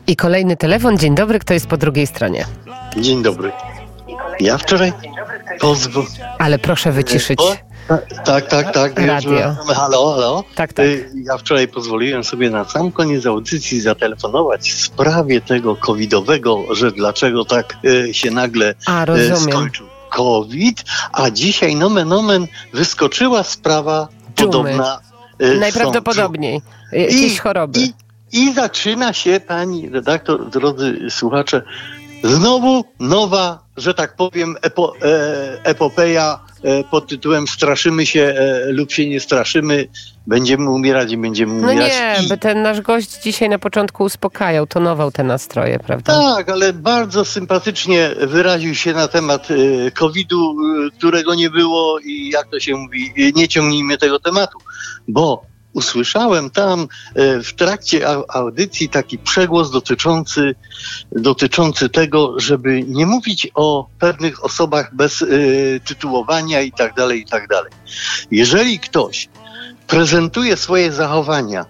I kolejny telefon. Dzień dobry, kto jest po drugiej stronie? Dzień dobry. Ja wczoraj Ale proszę wyciszyć. Tak. Radio. Halo. Tak. Ja wczoraj pozwoliłem sobie na sam koniec audycji zatelefonować w sprawie tego covidowego, że dlaczego tak się nagle skończył COVID, a dzisiaj nomen omen wyskoczyła sprawa podobna. Najprawdopodobniej. Jakieś choroby. I zaczyna się, pani redaktor, drodzy słuchacze, znowu nowa, że tak powiem, epopeja pod tytułem straszymy się lub się nie straszymy, będziemy umierać i będziemy umierać. No nie, by ten nasz gość dzisiaj na początku uspokajał, tonował te nastroje, prawda? Tak, ale bardzo sympatycznie wyraził się na temat COVID-u, którego nie było i jak to się mówi, nie ciągnijmy tego tematu, bo usłyszałem tam w trakcie audycji taki przegłos dotyczący tego, żeby nie mówić o pewnych osobach bez tytułowania i tak dalej. Jeżeli ktoś prezentuje swoje zachowania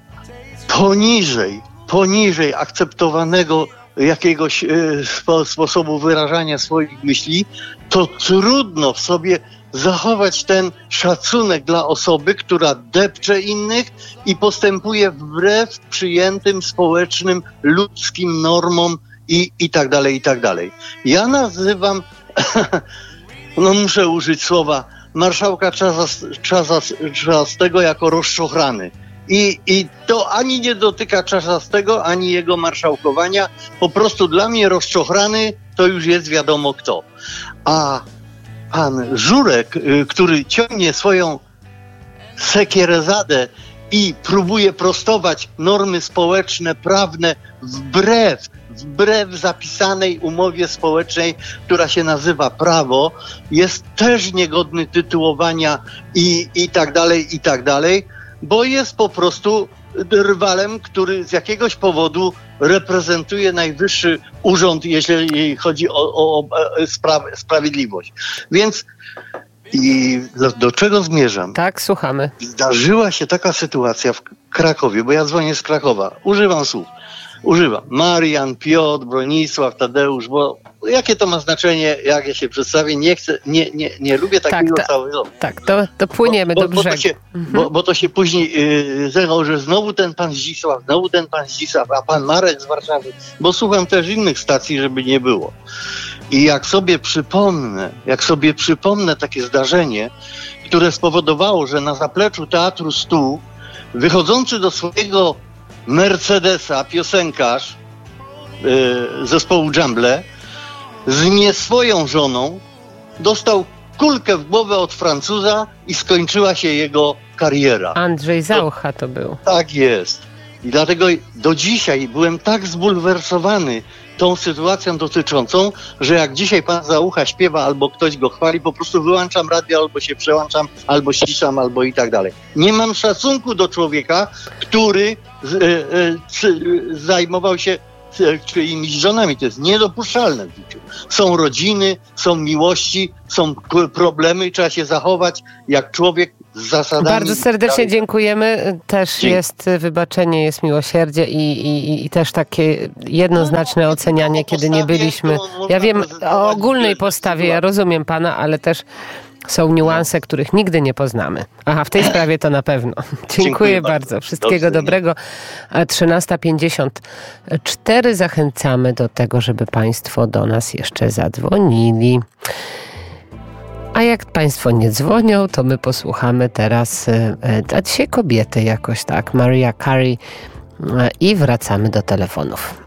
poniżej akceptowanego jakiegoś sposobu wyrażania swoich myśli, to trudno w sobie zachować ten szacunek dla osoby, która depcze innych i postępuje wbrew przyjętym społecznym, ludzkim normom i tak dalej. Ja nazywam, muszę użyć słowa, marszałka Czarzastego jako rozczochrany. I to ani nie dotyka Czarzastego, ani jego marszałkowania. Po prostu dla mnie rozczochrany to już jest wiadomo kto. A pan Żurek, który ciągnie swoją sekierezadę i próbuje prostować normy społeczne, prawne wbrew zapisanej umowie społecznej, która się nazywa prawo, jest też niegodny tytułowania i tak dalej, bo jest po prostu rywalem, który z jakiegoś powodu reprezentuje najwyższy urząd, jeżeli chodzi o sprawiedliwość. Więc i do czego zmierzam? Tak, słuchamy. Zdarzyła się taka sytuacja w Krakowie, bo ja dzwonię z Krakowa. Używam słów. Marian, Piotr, Bronisław, Tadeusz, bo jakie to ma znaczenie, jak ja się przedstawię? Nie lubię takiego całego. Tak, to płyniemy do brzegu. Bo to się później zegało, że znowu ten pan Zdzisław, a pan Marek z Warszawy, bo słucham też innych stacji, żeby nie było. I jak sobie przypomnę takie zdarzenie, które spowodowało, że na zapleczu Teatru Stu, wychodzący do swojego Mercedesa piosenkarz zespołu Jumble z nieswoją żoną dostał kulkę w głowę od Francuza i skończyła się jego kariera. Andrzej Zaucha to był. Tak jest. I dlatego do dzisiaj byłem tak zbulwersowany tą sytuacją dotyczącą, że jak dzisiaj pan Zaucha śpiewa albo ktoś go chwali, po prostu wyłączam radio, albo się przełączam, albo ściszam, albo i tak dalej. Nie mam szacunku do człowieka, który zajmował się czyimiś żonami. To jest niedopuszczalne w życiu. Są rodziny, są miłości, są problemy i trzeba się zachować jak człowiek z zasadami. Bardzo serdecznie dziękujemy. Też jest wybaczenie, jest miłosierdzie i też takie jednoznaczne ocenianie, kiedy nie byliśmy. Ja wiem o ogólnej postawie, ja rozumiem pana, ale też są niuanse, których nigdy nie poznamy. Aha, w tej sprawie to na pewno. Dziękuję bardzo. Wszystkiego dobrego. 13:54. Zachęcamy do tego, żeby państwo do nas jeszcze zadzwonili. A jak państwo nie dzwonią, to my posłuchamy teraz, a dzisiaj kobiety jakoś tak, Mariah Carey, i wracamy do telefonów.